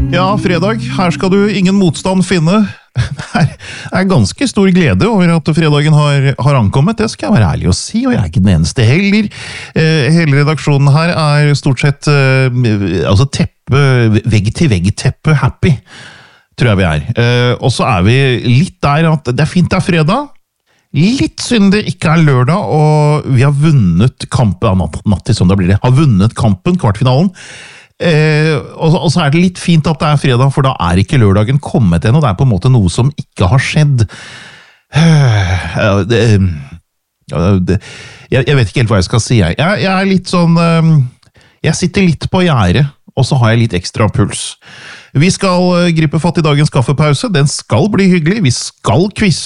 Ja, fredag. Her skal du ingen motstand finne. Det er ganske stor glede over at fredagen har ankommet, det skal jeg være ærlig å si, og jeg er ikke den eneste heller. Hele redaksjonen her er stort sett vegg-til-vegg-teppe happy, tror jeg vi er. Og så er vi litt der at det er fint det er fredag, litt synd det ikke er lørdag, og vi har vunnet kampen, natt til søndag blir det, har vunnet kampen, kvartfinalen. Og så er det litt fint at det er fredag, for da er ikke lørdagen kommet ennå, det er på en måte noe som ikke har skjedd. Jeg vet ikke helt hva jeg skal si. Jeg er litt sånn, jeg sitter litt på gjerdet, og så har jeg litt ekstra puls. Vi skal gripe fatt i dagens kaffepause, den skal bli hyggelig, vi skal quize